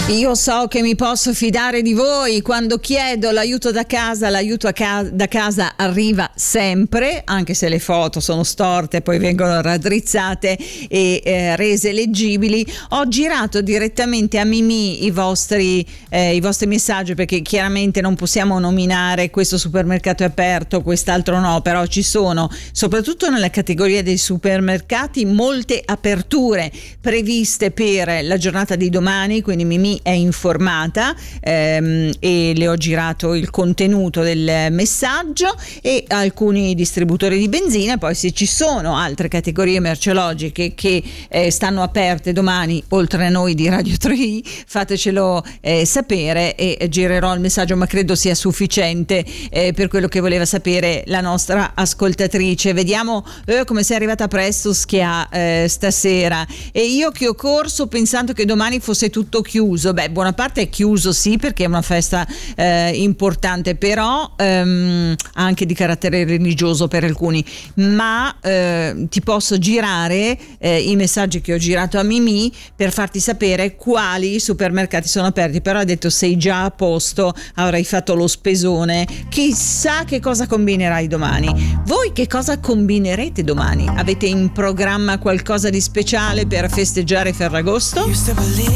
Io so che mi posso fidare di voi. Quando chiedo l'aiuto da casa, da casa arriva sempre, anche se le foto sono storte, poi vengono raddrizzate e rese leggibili. Ho girato direttamente a Mimì i vostri messaggi, perché chiaramente non possiamo nominare questo supermercato è aperto, quest'altro no, però ci sono, soprattutto nella categoria dei supermercati, molte aperture previste per la giornata di domani, quindi Mimì è informata e le ho girato il contenuto del messaggio, e alcuni distributori di benzina. Poi se ci sono altre categorie merceologiche che stanno aperte domani oltre a noi di Radio 3, fatecelo sapere e girerò il messaggio, ma credo sia sufficiente per quello che voleva sapere la nostra ascoltatrice. Vediamo come sei arrivata presto, Schia, stasera. E io che ho corso pensando che domani fosse tutto chiuso. Beh, buona parte è chiuso, sì, perché è una festa importante, però anche di carattere religioso per alcuni, ma ti posso girare i messaggi che ho girato a Mimì per farti sapere quali supermercati sono aperti. Però ha detto sei già a posto, avrai fatto lo spesone, chissà che cosa combinerai domani. Voi che cosa combinerete domani? Avete in programma qualcosa di speciale per festeggiare Ferragosto?